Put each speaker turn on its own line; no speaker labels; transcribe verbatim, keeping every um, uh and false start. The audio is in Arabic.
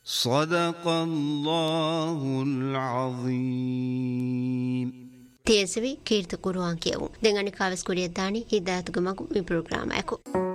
صدق الله العظيم.
تيسوي كيرت قرآن كيو دعاني كاوس كوريا داني هداية تجمعكم من برنامج أكو.